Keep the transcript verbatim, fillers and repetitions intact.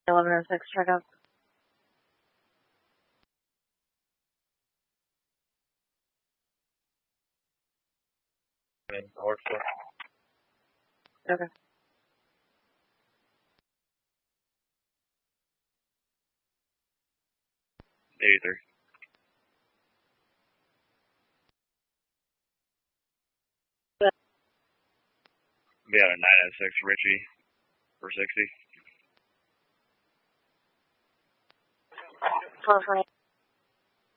eleven oh six, check up. Okay. eighty-three. Be out of nine oh six, Richie, for sixty. twelve twenty.